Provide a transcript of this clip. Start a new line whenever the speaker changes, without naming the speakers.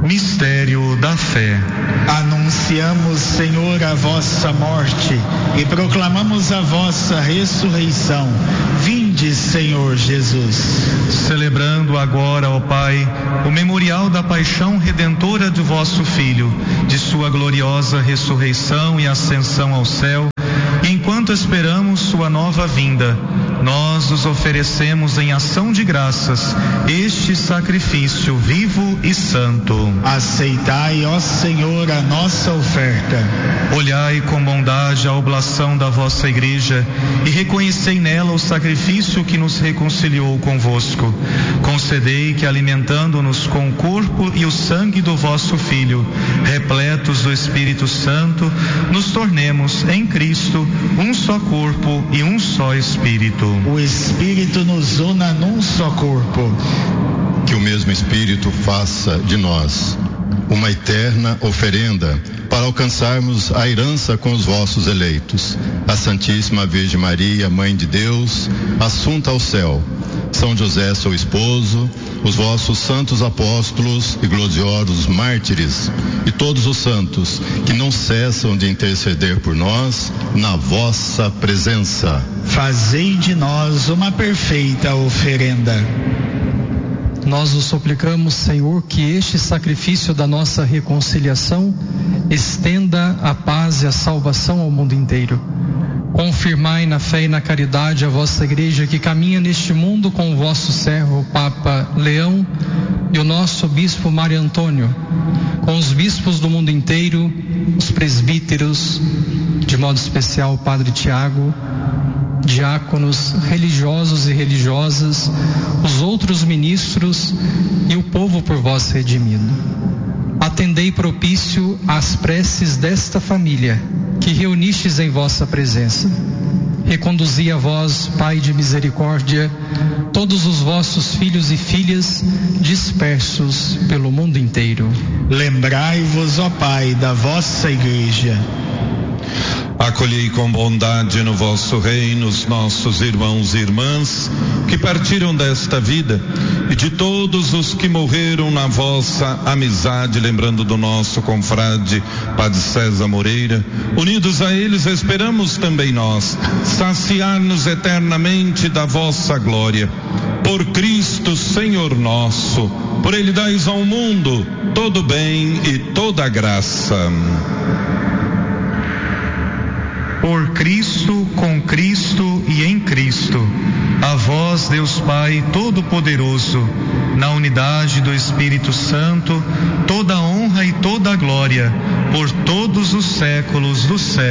Mistério da fé.
Anunciamos, Senhor, a vossa morte e proclamamos a vossa ressurreição. Vinde, Senhor Jesus.
Celebrando agora, ó Pai, o memorial da paixão redentora do vosso Filho, de sua gloriosa ressurreição e ascensão ao céu, e enquanto esperamos sua nova vinda, nós os oferecemos em ação de graças este sacrifício vivo e santo.
Aceitai, ó Senhor, a nossa oferta.
Olhai com bondade a oblação da vossa Igreja e reconhecei nela o sacrifício que nos reconciliou convosco. Concedei que, alimentando-nos com o corpo e o sangue do vosso Filho, repletos do Espírito Santo, nos tornemos em Cristo um só corpo e um só Espírito.
O Espírito nos una num só corpo.
Que o mesmo Espírito faça de nós uma eterna oferenda para alcançarmos a herança com os vossos eleitos. A Santíssima Virgem Maria, Mãe de Deus, assunta ao céu. São José, seu esposo, os vossos santos apóstolos e gloriosos mártires, e todos os santos que não cessam de interceder por nós na vossa presença.
Fazei de nós uma perfeita oferenda.
Nós os suplicamos, Senhor, que este sacrifício da nossa reconciliação estenda a paz e a salvação ao mundo inteiro. Confirmai na fé e na caridade a vossa Igreja que caminha neste mundo com o vosso servo, o Papa Leão, e o nosso Bispo Mário Antônio, com os bispos do mundo inteiro, os presbíteros, de modo especial o Padre Tiago, diáconos, religiosos e religiosas, os outros ministros e o povo por vós redimido. Atendei propício às preces desta família que reunistes em vossa presença. Reconduzi a vós, Pai de misericórdia, todos os vossos filhos e filhas dispersos pelo mundo inteiro.
Lembrai-vos, ó Pai, da vossa Igreja.
Acolhei com bondade no vosso reino os nossos irmãos e irmãs que partiram desta vida e de todos os que morreram na vossa amizade, lembrando do nosso confrade Padre César Moreira. Unidos a eles, esperamos também nós saciar-nos eternamente da vossa glória. Por Cristo, Senhor nosso, por Ele dais ao mundo todo bem e toda graça.
Por Cristo, com Cristo e em Cristo, a vós, Deus Pai Todo-Poderoso, na unidade do Espírito Santo, toda honra e toda glória, por todos os séculos dos séculos.